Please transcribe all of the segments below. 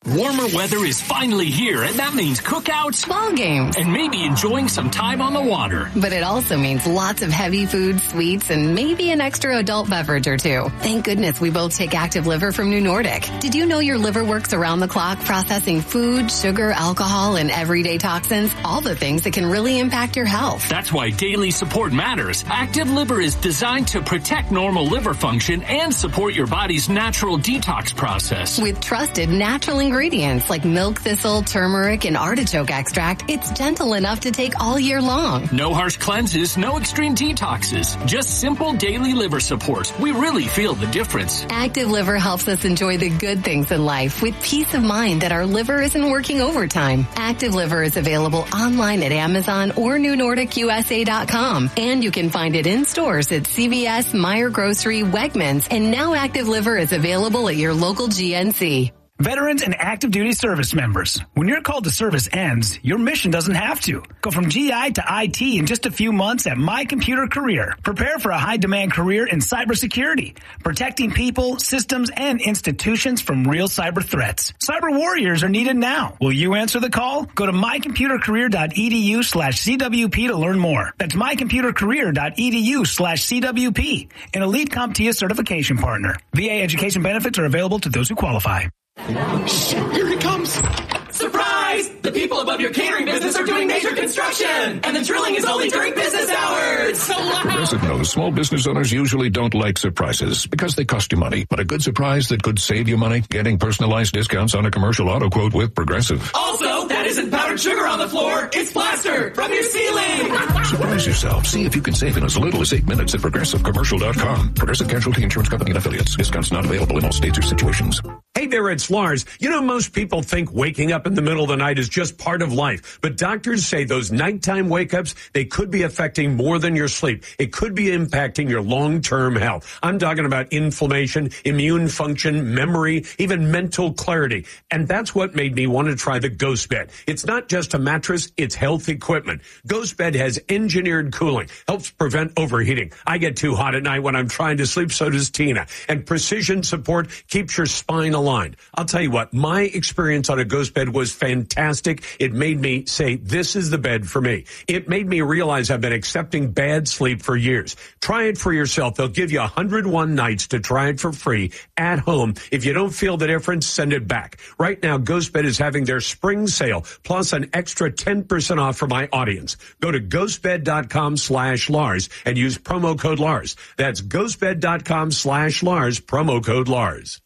Warmer weather is finally here, and that means cookouts, ball games, and maybe enjoying some time on the water. But it also means lots of heavy food, sweets, and maybe an extra adult beverage or two. Thank goodness we both take Active Liver from New Nordic. Did you know your liver works around the clock processing food, sugar, alcohol, and everyday toxins? All the things that can really impact your health. That's why daily support matters. Active Liver is designed to protect normal liver function and support your body's natural detox process. With trusted natural ingredients like milk thistle, turmeric, and artichoke extract, it's gentle enough to take all year long. No harsh cleanses, no extreme detoxes. Just simple daily liver support. We really feel the difference. Active Liver helps us enjoy the good things in life with peace of mind that our liver isn't working overtime. Active Liver is available online at Amazon or NewNordicUSA.com. And you can find it in stores at CVS, Meijer Grocery, Wegmans, and now Active Liver is available at your local GNC. Veterans and active duty service members, when your call to service ends, your mission doesn't have to. Go from GI to IT in just a few months at My Computer Career. Prepare for a high-demand career in cybersecurity, protecting people, systems, and institutions from real cyber threats. Cyber warriors are needed now. Will you answer the call? Go to mycomputercareer.edu/CWP to learn more. That's mycomputercareer.edu/CWP, an elite CompTIA certification partner. VA education benefits are available to those who qualify. Shit, here it comes! Surprise! The people above your catering business are doing major construction! And the drilling is only during business hours! Progressive knows small business owners usually don't like surprises because they cost you money. But a good surprise that could save you money? Getting personalized discounts on a commercial auto quote with Progressive. Also, that isn't powdered sugar on the floor, it's plaster from your ceiling! Surprise yourself. See if you can save in as little as 8 minutes at ProgressiveCommercial.com. Progressive Casualty Insurance Company and Affiliates. Discounts not available in all states or situations. Hey there, it's Lars. You know, most people think waking up in the middle of the night is just part of life. But doctors say those nighttime wake-ups, they could be affecting more than your sleep. It could be impacting your long-term health. I'm talking about inflammation, immune function, memory, even mental clarity. And that's what made me want to try the Ghost Bed. It's not just a mattress, it's health equipment. Ghost Bed has engineered cooling, helps prevent overheating. I get too hot at night when I'm trying to sleep, so does Tina. And precision support keeps your spine aligned. I'll tell you what, my experience on a Ghost Bed was fantastic. It made me say, this is the bed for me. It made me realize I've been accepting bad sleep for years. Try it for yourself. They'll give you 101 nights to try it for free at home. If you don't feel the difference, send it back. Right now, Ghost Bed is having their spring sale, plus an extra 10% off for my audience. Go to ghostbed.com/Lars and use promo code Lars. That's ghostbed.com/Lars, promo code Lars.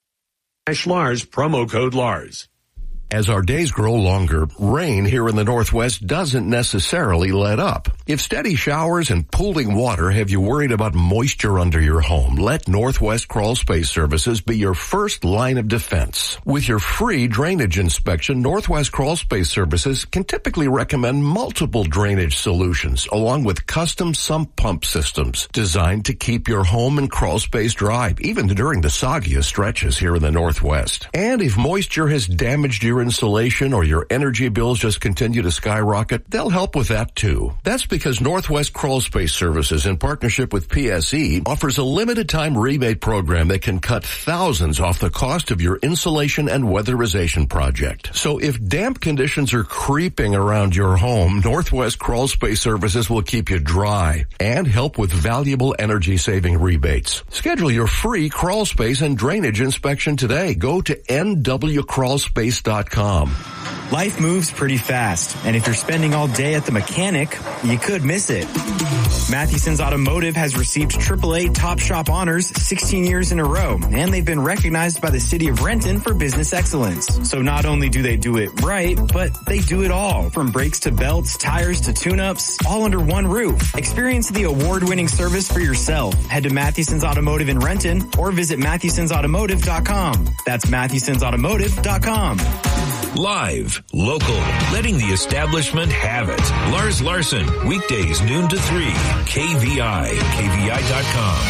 Lars, promo code Lars. As our days grow longer, rain here in the Northwest doesn't necessarily let up. If steady showers and pooling water have you worried about moisture under your home, let Northwest Crawl Space Services be your first line of defense. With your free drainage inspection, Northwest Crawl Space Services can typically recommend multiple drainage solutions, along with custom sump pump systems designed to keep your home and crawl space dry, even during the soggiest stretches here in the Northwest. And if moisture has damaged your insulation or your energy bills just continue to skyrocket, they'll help with that too. That's because Northwest Crawl Space Services, in partnership with PSE, offers a limited time rebate program that can cut thousands off the cost of your insulation and weatherization project. So if damp conditions are creeping around your home, Northwest Crawl Space Services will keep you dry and help with valuable energy saving rebates. Schedule your free crawl space and drainage inspection today. Go to nwcrawlspace.com. Life moves pretty fast, and if you're spending all day at the mechanic, you could miss it. Mathewson's Automotive has received AAA Top Shop honors 16 years in a row, and they've been recognized by the city of Renton for business excellence. So not only do they do it right, but they do it all, from brakes to belts, tires to tune-ups, all under one roof. Experience the award-winning service for yourself. Head to Mathewson's Automotive in Renton or visit Mathewson'sAutomotive.com. That's Mathewson'sAutomotive.com. Live, local, letting the establishment have it. Lars Larson, weekdays noon to 3, KVI, KVI.com.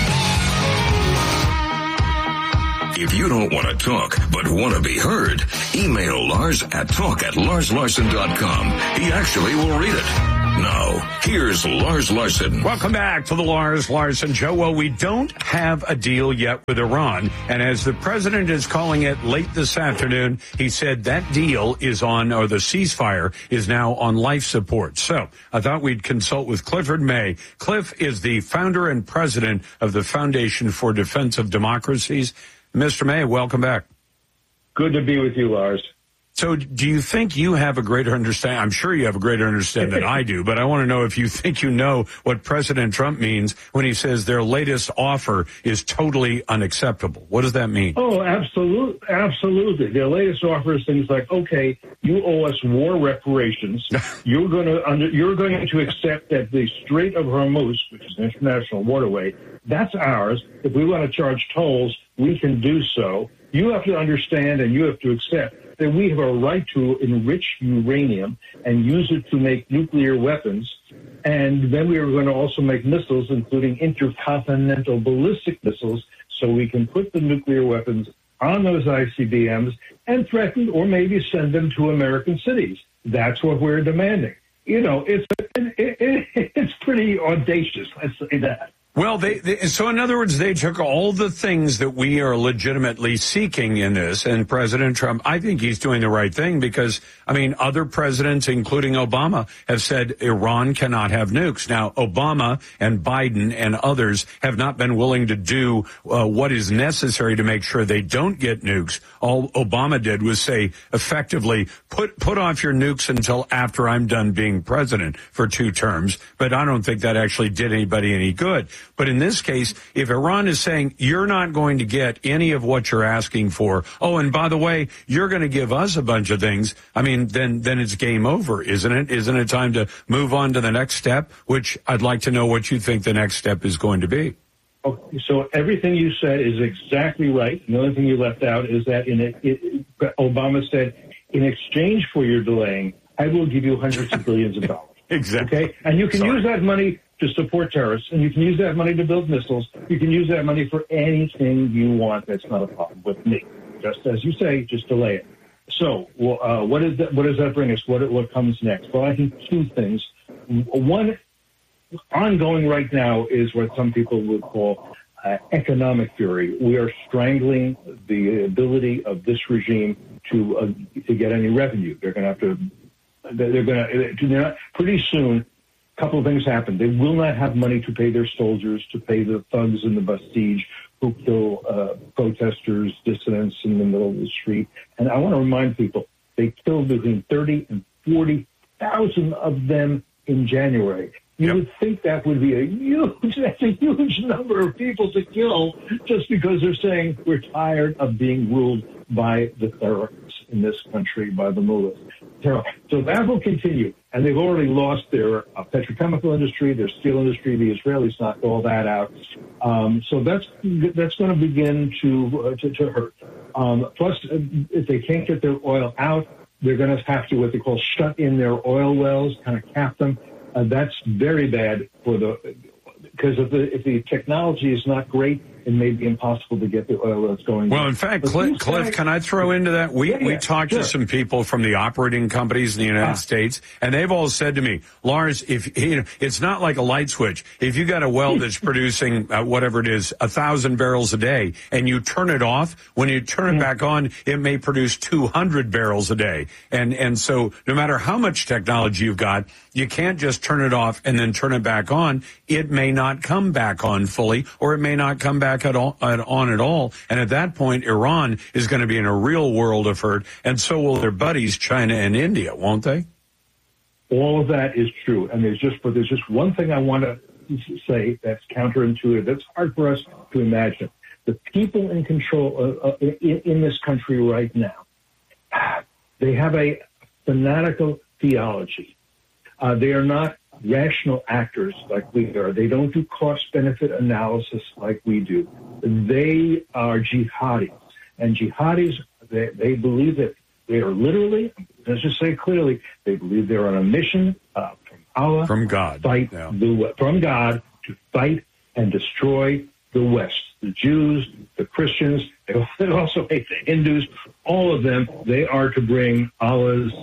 If you don't want to talk, but want to be heard, email Lars at talk@larslarson.com. He actually will read it. Now, here's Lars Larson. Welcome back to the Lars Larson Show. Well, we don't have a deal yet with Iran. And as the president is calling it late this afternoon, he said that deal is on, or the ceasefire is now on life support. So I thought we'd consult with Clifford May. Cliff is the founder and president of the Foundation for Defense of Democracies. Mr. May, welcome back. Good to be with you, Lars. So do you think you have a greater understanding? I'm sure you have a greater understanding than I do, but I want to know if you think you know what President Trump means when he says their latest offer is totally unacceptable. What does that mean? Oh, absolutely. Their latest offer is things like, okay, you owe us war reparations. You're going to accept that the Strait of Hormuz, which is an international waterway, that's ours. If we want to charge tolls, we can do so. You have to understand and you have to accept that we have a right to enrich uranium and use it to make nuclear weapons. And then we are going to also make missiles, including intercontinental ballistic missiles, so we can put the nuclear weapons on those ICBMs and threaten or maybe send them to American cities. That's what we're demanding. You know, it's pretty audacious, let's say that. Well, so in other words, they took all the things that we are legitimately seeking in this, and President Trump, I think he's doing the right thing because, I mean, other presidents, including Obama, have said Iran cannot have nukes. Now, Obama and Biden and others have not been willing to do what is necessary to make sure they don't get nukes. All Obama did was say, effectively, put off your nukes until after I'm done being president for 2 terms, but I don't think that actually did anybody any good. But in this case, if Iran is saying you're not going to get any of what you're asking for, oh, and by the way, you're going to give us a bunch of things, I mean, then it's game over, isn't it? Isn't it time to move on to the next step, which I'd like to know what you think the next step is going to be. Okay, so everything you said is exactly right. The only thing you left out is that Obama said, in exchange for your delaying, I will give you hundreds of billions of dollars. Exactly. Okay, and you can use that money to support terrorists, and you can use that money to build missiles. You can use that money for anything you want. That's not a problem with me. Just as you say, just delay it. So, what does that bring us? What comes next? Well, I think 2 things. One, ongoing right now is what some people would call economic fury. We are strangling the ability of this regime to get any revenue. They're going to pretty soon. A couple of things happen. They will not have money to pay their soldiers, to pay the thugs in the Bastille who kill protesters, dissidents in the middle of the street. And I want to remind people, they killed between 30 and 40,000 of them in January. You would think that would be a huge number of people to kill just because they're saying we're tired of being ruled by the terrorists in this country, by the mullahs. So that will continue. And they've already lost their petrochemical industry, their steel industry. The Israelis knocked all that out. So that's going to begin to hurt. Plus, if they can't get their oil out, they're going to have to what they call shut in their oil wells, kind of cap them. That's very bad because if the technology is not great, it may be impossible to get the oil that's going. Well, in fact, Cliff, can I throw into that? We talked to some people from the operating companies in the United States, and they've all said to me, Lars, it's not like a light switch. If you got a well that's producing whatever it is, 1,000 barrels a day, and you turn it off, when you turn it back on, it may produce 200 barrels a day. And so no matter how much technology you've got, you can't just turn it off and then turn it back on. It may not come back on fully, or it may not come back at all. And at that point, Iran is going to be in a real world of hurt, and so will their buddies, China and India, won't they? All of that is true. And there's just one thing I want to say that's counterintuitive. That's hard for us to imagine. The people in control in this country right now, they have a fanatical theology. They are not rational actors like we are. They don't do cost-benefit analysis like we do. They are jihadis. And jihadis, they believe that they are literally, let's just say clearly, they believe they're on a mission from Allah. From God. From God to fight and destroy the West. The Jews, the Christians, they also hate the Hindus, all of them. They are to bring Allah's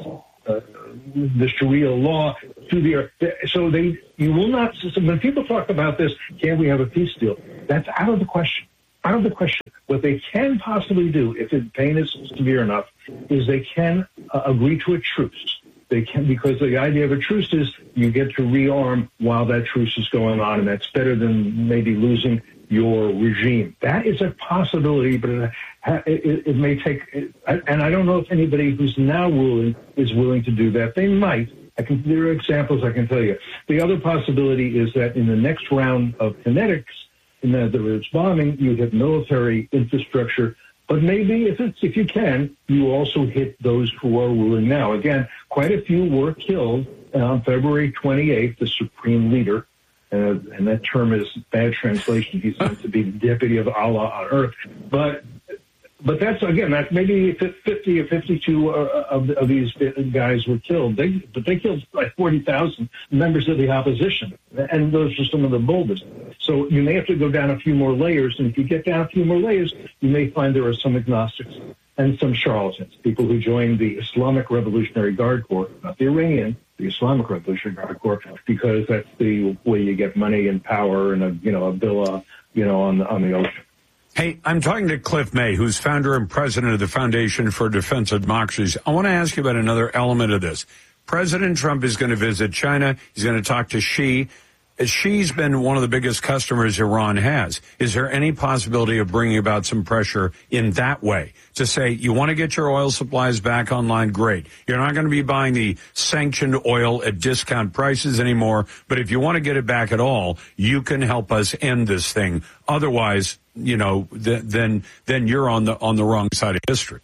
the Sharia law to the so you will not. So when people talk about this, can we have a peace deal? That's out of the question. Out of the question. What they can possibly do, if the pain is severe enough, is they can agree to a truce. They can, because the idea of a truce is you get to rearm while that truce is going on, and that's better than maybe losing your regime. That is a possibility, but it may take, and I don't know if anybody who's now ruling is willing to do that. They might. There are examples I can tell you. The other possibility is that in the next round of kinetics, in the bombing, you hit military infrastructure, but maybe if you can, you also hit those who are ruling now. Again, quite a few were killed on February 28th, the supreme leader. And that term is bad translation. He's meant to be the deputy of Allah on earth. But that's, again, that's maybe 50 or 52 of these guys were killed. But they killed like 40,000 members of the opposition. And those are some of the boldest. So you may have to go down a few more layers. And if you get down a few more layers, you may find there are some agnostics and some charlatans, people who joined the Islamic Revolutionary Guard Corps, not the Iranian, the Islamic Revolutionary Guard Corps, because that's the way you get money and power and a villa, on the ocean. Hey, I'm talking to Cliff May, who's founder and president of the Foundation for Defense of Democracies. I want to ask you about another element of this. President Trump is going to visit China. He's going to talk to Xi. Xi's been one of the biggest customers Iran has. Is there any possibility of bringing about some pressure in that way to say, you want to get your oil supplies back online? Great. You're not going to be buying the sanctioned oil at discount prices anymore. But if you want to get it back at all, you can help us end this thing. Otherwise, then you're on the wrong side of history.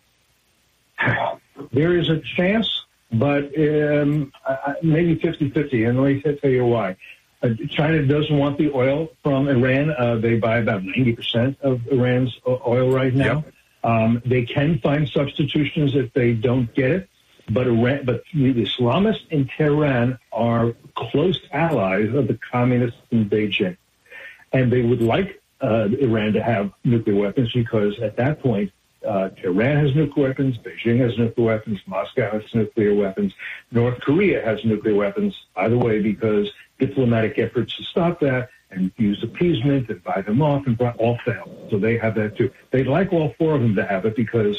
There is a chance, but maybe 50-50. And let me tell you why. China doesn't want the oil from Iran. They buy about 90% of Iran's oil right now. Yep. They can find substitutions if they don't get it. But the Islamists in Tehran are close allies of the communists in Beijing. And they would like Iran to have nuclear weapons because at that point, Iran has nuclear weapons, Beijing has nuclear weapons, Moscow has nuclear weapons, North Korea has nuclear weapons, by the way, because diplomatic efforts to stop that and use appeasement and buy them off and all failed. So they have that too. They'd like all four of them to have it because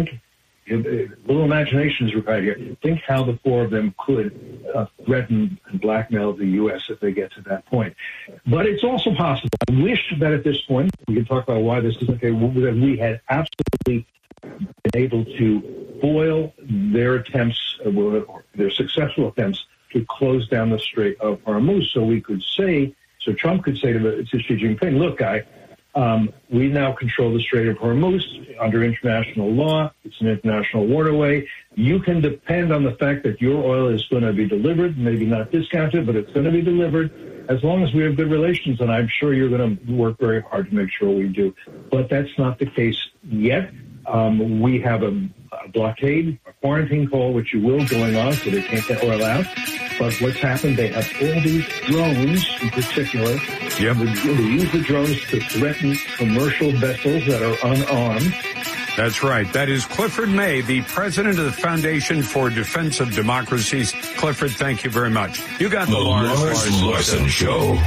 little imagination is required here. Think how the four of them could threaten and blackmail the U.S. if they get to that point. But it's also possible. I wish that at this point, we could talk about why this is okay, that we had absolutely been able to foil their attempts, or their successful attempts, to close down the Strait of Hormuz. So Trump could say to Xi Jinping, look, guy, we now control the Strait of Hormuz under international law. It's an international waterway. You can depend on the fact that your oil is going to be delivered, maybe not discounted, but it's going to be delivered as long as we have good relations. And I'm sure you're going to work very hard to make sure we do. But that's not the case yet. We have a blockade, a quarantine call, which you will, going on, so they can't get oil out. But what's happened, they have all these drones in particular. Yep. They use the drones to threaten commercial vessels that are unarmed. That's right. That is Clifford May, the president of the Foundation for Defense of Democracies. Clifford, thank you very much. You got the Lars Larson Show.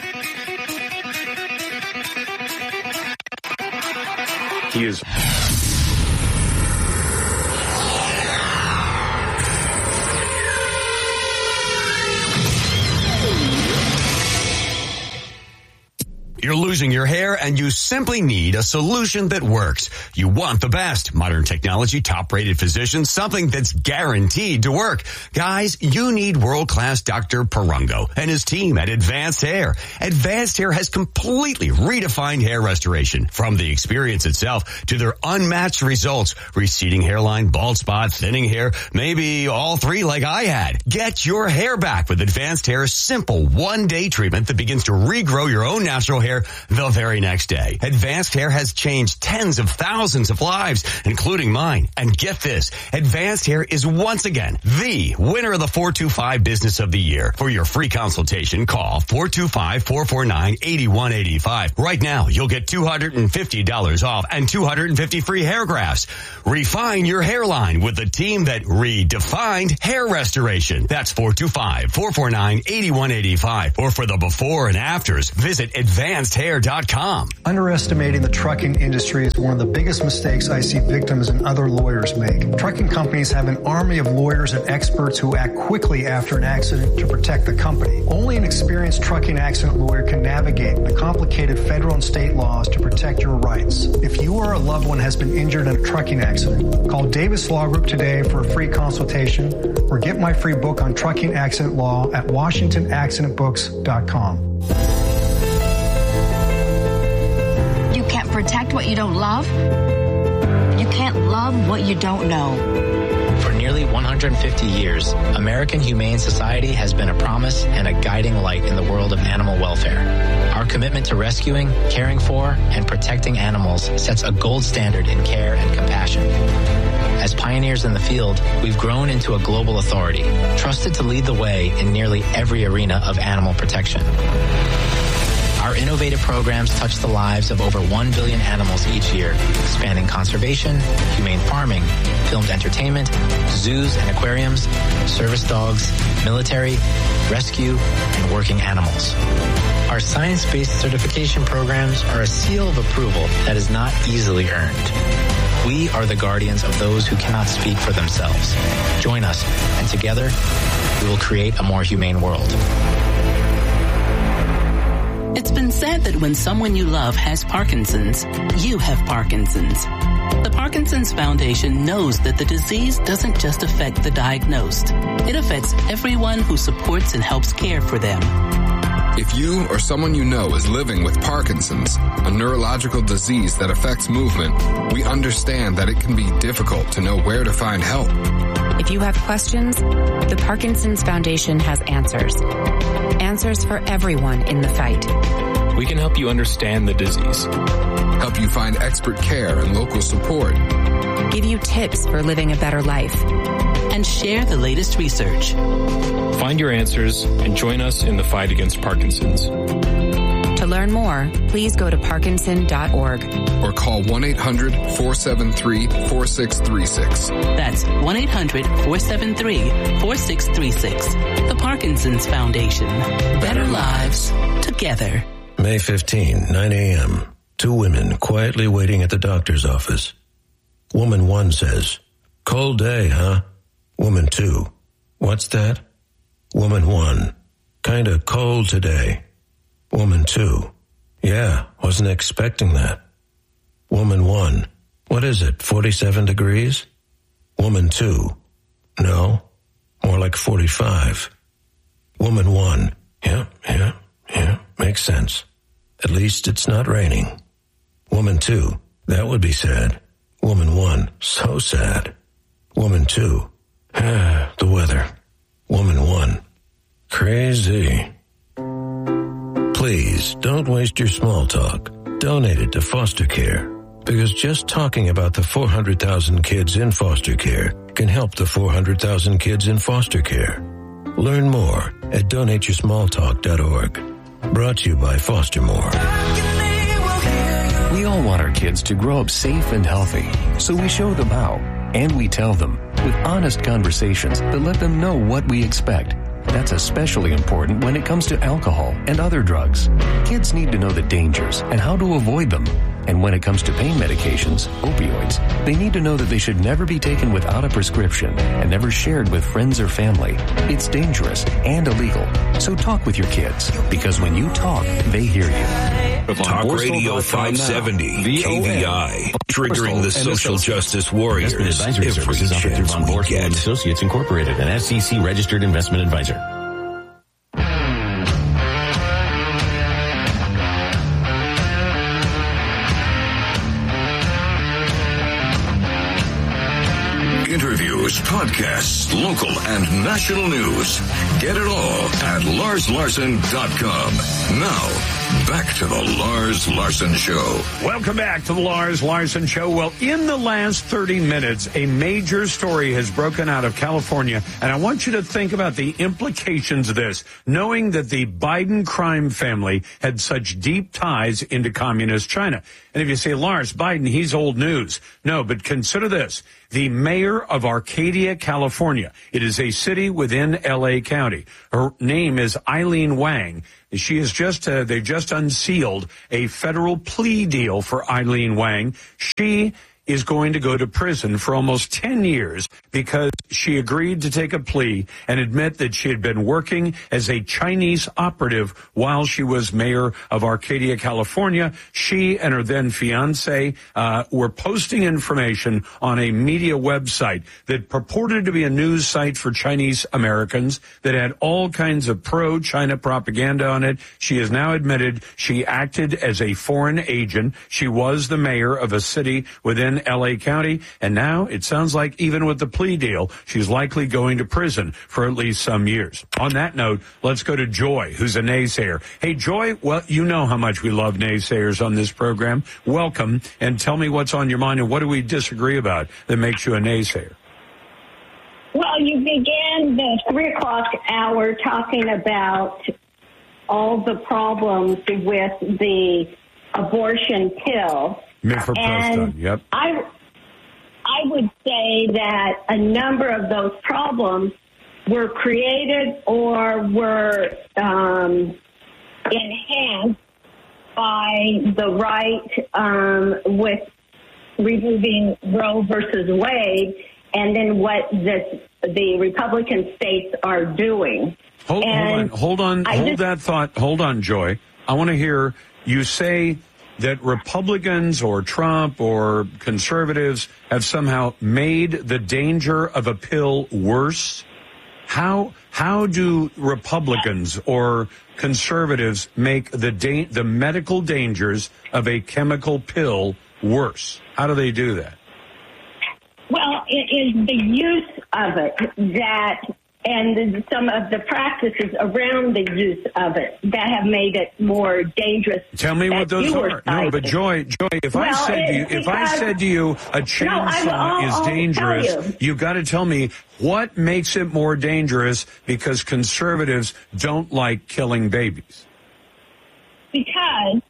He is... You're losing your hair and you simply need a solution that works. You want the best. Modern technology, top-rated physicians, something that's guaranteed to work. Guys, you need world-class Dr. Perungo and his team at Advanced Hair. Advanced Hair has completely redefined hair restoration. From the experience itself to their unmatched results. Receding hairline, bald spot, thinning hair, maybe all three like I had. Get your hair back with Advanced Hair's simple one-day treatment that begins to regrow your own natural hair hair the very next day. Advanced Hair has changed tens of thousands of lives, including mine. And get this, Advanced Hair is once again the winner of the 425 Business of the Year. For your free consultation, call 425-449-8185. Right now, you'll get $250 off and 250 free hair grafts. Refine your hairline with the team that redefined hair restoration. That's 425-449-8185. Or for the before and afters, visit advancedhair.com. Underestimating the trucking industry is one of the biggest mistakes I see victims and other lawyers make. Trucking companies have an army of lawyers and experts who act quickly after an accident to protect the company. Only an experienced trucking accident lawyer can navigate the complicated federal and state laws to protect your rights. If you or a loved one has been injured in a trucking accident, call Davis Law Group today for a free consultation or get my free book on trucking accident law at WashingtonAccidentBooks.com. You can't protect what you don't love. You can't love what you don't know. For nearly 150 years, American Humane Society has been a promise and a guiding light in the world of animal welfare. Our commitment to rescuing, caring for, and protecting animals sets a gold standard in care and compassion. As pioneers in the field, we've grown into a global authority, trusted to lead the way in nearly every arena of animal protection. Our innovative programs touch the lives of over 1 billion animals each year, spanning conservation, humane farming, filmed entertainment, zoos and aquariums, service dogs, military, rescue, and working animals. Our science-based certification programs are a seal of approval that is not easily earned. We are the guardians of those who cannot speak for themselves. Join us, and together, we will create a more humane world. It's been said that when someone you love has Parkinson's, you have Parkinson's. The Parkinson's Foundation knows that the disease doesn't just affect the diagnosed. It affects everyone who supports and helps care for them. If you or someone you know is living with Parkinson's, a neurological disease that affects movement, we understand that it can be difficult to know where to find help. If you have questions, the Parkinson's Foundation has answers. Answers for everyone in the fight. We can help you understand the disease. Help you find expert care and local support. Give you tips for living a better life. And share the latest research. Find your answers and join us in the fight against Parkinson's. To learn more, please go to Parkinson.org. Or call 1-800-473-4636. That's 1-800-473-4636. The Parkinson's Foundation. Better lives together. May 15, 9 a.m. Two women quietly waiting at the doctor's office. Woman 1 says, "Cold day, huh?" Woman 2, "What's that?" Woman 1, "Kinda cold today." Woman 2, "Yeah, wasn't expecting that." Woman 1, "What is it, 47 degrees?" Woman 2, "No, more like 45. Woman 1, yeah, makes sense. At least it's not raining." Woman 2, "That would be sad." Woman 1, "So sad." Woman 2, "The weather." Woman 1, "Crazy." Please don't waste your small talk. Donate it to foster care, because just talking about the 400,000 kids in foster care can help the 400,000 kids in foster care. Learn more at donateyoursmalltalk.org. Brought to you by Foster More. We all want our kids to grow up safe and healthy, so we show them how, and we tell them with honest conversations that let them know what we expect. That's especially important when it comes to alcohol and other drugs. Kids need to know the dangers and how to avoid them. And when it comes to pain medications, opioids, they need to know that they should never be taken without a prescription and never shared with friends or family. It's dangerous and illegal. So talk with your kids, because when you talk, they hear you. Talk Radio 570, KVI, triggering the social justice warriors every chance we get. Associates Incorporated, an SEC registered investment advisor. Interviews, podcasts, local and national news. Get it all at LarsLarson.com. Now, Back to the Lars Larson Show. Welcome back to the Lars Larson Show. Well, in the last 30 minutes, a major story has broken out of California, and I want you to think about the implications of this, knowing that the Biden crime family had such deep ties into communist China. And if you say, Lars, Biden, he's old news. No, but consider this. The mayor of Arcadia, California. It is a city within L.A. County. Her name is Eileen Wang. She is they just unsealed a federal plea deal for Eileen Wang. She is going to go to prison for almost 10 years because she agreed to take a plea and admit that she had been working as a Chinese operative while she was mayor of Arcadia, California. She and her then fiance were posting information on a media website that purported to be a news site for Chinese Americans that had all kinds of pro-China propaganda on it. She has now admitted she acted as a foreign agent. She was the mayor of a city within L.A. County, and now it sounds like even with the plea deal, she's likely going to prison for at least some years. On that note, let's go to Joy, who's a naysayer. Hey, Joy, well, you know how much we love naysayers on this program. Welcome, and tell me what's on your mind, and what do we disagree about that makes you a naysayer? Well, you began the 3 o'clock hour talking about all the problems with the abortion pill. Mifepristone, yep. I would say that a number of those problems were created or were enhanced by the right with removing Roe versus Wade, and then what the Republican states are doing. Hold on, that thought. Hold on, Joy. I want to hear you say that Republicans or Trump or conservatives have somehow made the danger of a pill worse. How do Republicans or conservatives make the medical dangers of a chemical pill worse? How do they do that? Well, it is the use of it and some of the practices around the use of it that have made it more dangerous. Tell me what those are. No, but Joy, if I said to you a chainsaw is dangerous, you've got to tell me what makes it more dangerous because conservatives don't like killing babies. Because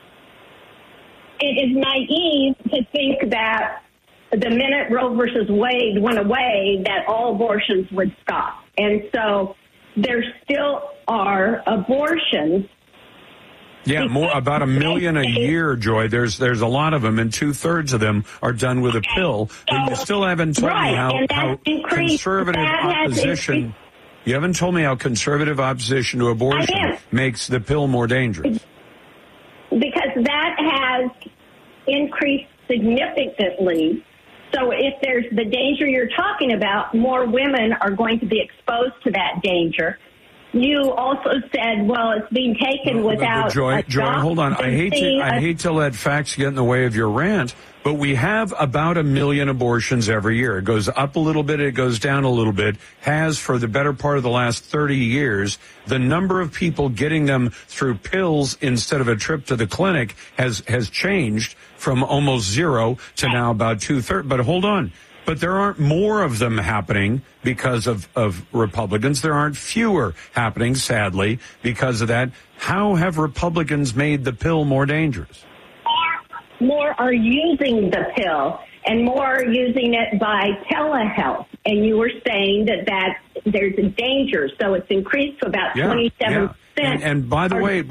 it is naive to think that the minute Roe versus Wade went away, that all abortions would stop. And so there still are abortions. Yeah, about 1 million a year, Joy. There's a lot of them, and 2/3 of them are done with a pill. But you still haven't told me how conservative opposition. You haven't told me how conservative opposition to abortion makes the pill more dangerous. Because that has increased significantly. So if there's the danger you're talking about, more women are going to be exposed to that danger. You also said, well, it's being taken without Joy, hold on. I hate to let facts get in the way of your rant, but we have about 1 million abortions every year. It goes up a little bit, it goes down a little bit, has for the better part of the last 30 years. The number of people getting them through pills instead of a trip to the clinic has changed from almost 0 to now about 2/3. But hold on. But there aren't more of them happening because of Republicans. There aren't fewer happening, sadly, because of that. How have Republicans made the pill more dangerous? More are using the pill, and more are using it by telehealth. And you were saying that there's a danger, so it's increased to about 27%. And by the way,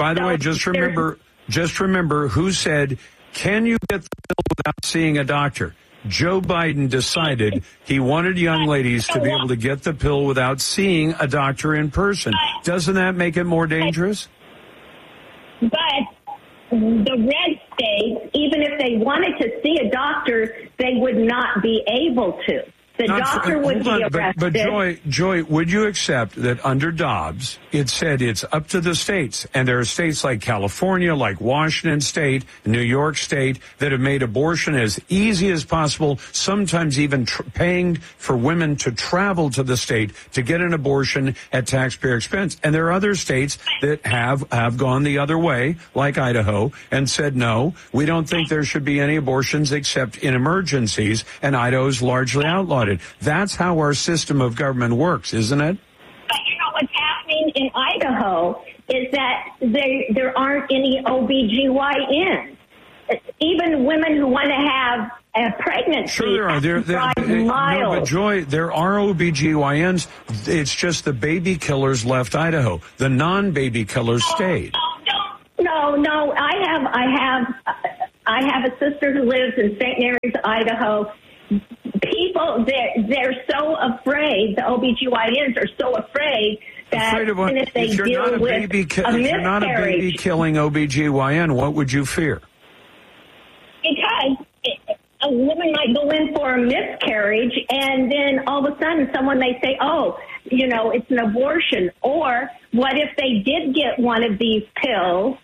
just remember who said, can you get the pill without seeing a doctor? Joe Biden decided he wanted young ladies to be able to get the pill without seeing a doctor in person. Doesn't that make it more dangerous? But the red states, even if they wanted to see a doctor, they would not be able to. The doctor would be arrested. But Joy, would you accept that under Dobbs, it said it's up to the states, and there are states like California, like Washington State, New York State, that have made abortion as easy as possible, sometimes even paying for women to travel to the state to get an abortion at taxpayer expense. And there are other states that have gone the other way, like Idaho, and said, no, we don't think there should be any abortions except in emergencies, and Idaho's largely outlawed it. That's how our system of government works, isn't it? But you know what's happening in Idaho is that there aren't any OBGYNs. Even women who want to have a pregnancy. Sure there are. No, but Joy, there are OBGYNs. It's just the baby killers left Idaho. The non-baby killers stayed. No. I have a sister who lives in St. Mary's, Idaho. People, they're so afraid, the OBGYNs are so afraid that even if they deal with a miscarriage. If you're not a baby-killing OBGYN, what would you fear? Because a woman might go in for a miscarriage, and then all of a sudden someone may say, oh, you know, it's an abortion. Or what if they did get one of these pills?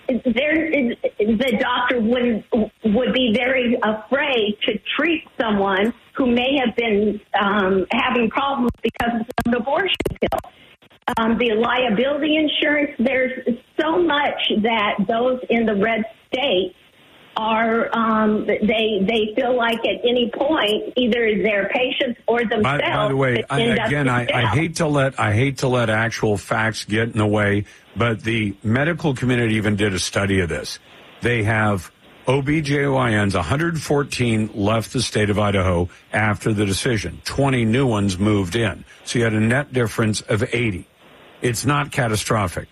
The doctor would be very afraid to treat someone who may have been having problems because of an abortion pill. The liability insurance, there's so much that those in the red state are, they feel like at any point, either their patients or themselves. By the way, I hate to let actual facts get in the way, but the medical community even did a study of this. They have OBGYNs, 114 left the state of Idaho after the decision. 20 new ones moved in. So you had a net difference of 80. It's not catastrophic.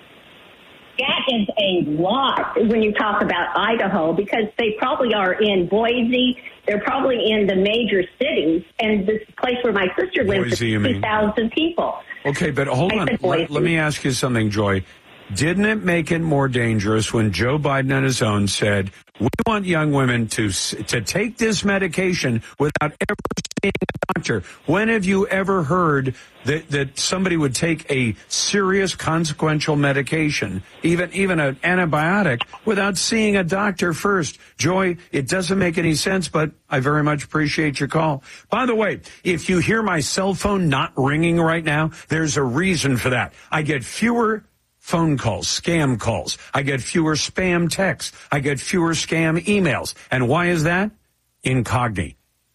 That is a lot when you talk about Idaho, because they probably are in Boise. They're probably in the major cities. And this place where my sister lives is 2,000 people. Okay, but hold on. Let me ask you something, Joy. Didn't it make it more dangerous when Joe Biden on his own said, we want young women to take this medication without ever seeing a doctor? When have you ever heard that somebody would take a serious consequential medication, even an antibiotic, without seeing a doctor first? Joy, it doesn't make any sense, but I very much appreciate your call. By the way, if you hear my cell phone not ringing right now, there's a reason for that. I get fewer phone calls, scam calls. I get fewer spam texts. I get fewer scam emails. And why is that? Incogni.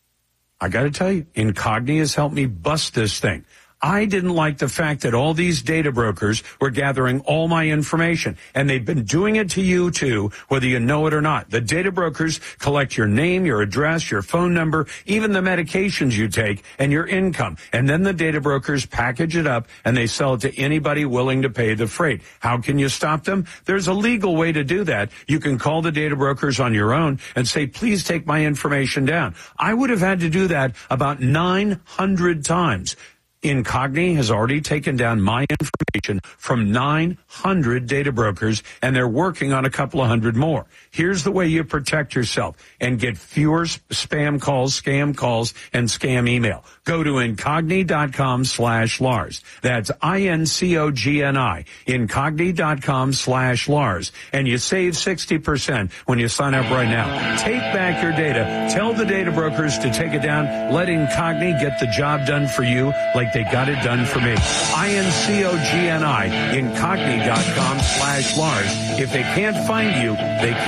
I got to tell you, Incogni has helped me bust this thing. I didn't like the fact that all these data brokers were gathering all my information, and they've been doing it to you too, whether you know it or not. The data brokers collect your name, your address, your phone number, even the medications you take, and your income. And then the data brokers package it up and they sell it to anybody willing to pay the freight. How can you stop them? There's a legal way to do that. You can call the data brokers on your own and say, please take my information down. I would have had to do that about 900 times. Incogni has already taken down my information from 900 data brokers, and they're working on a couple of hundred more. Here's the way you protect yourself and get fewer spam calls, scam calls, and scam email. Go to Incogni.com/Lars. That's INCOGNI. Incogni.com/Lars. And you save 60% when you sign up right now. Take back your data. Tell the data brokers to take it down. Let Incogni get the job done for you like they got it done for me. INCOGNI. Incogni.com/Lars. If they can't find you, they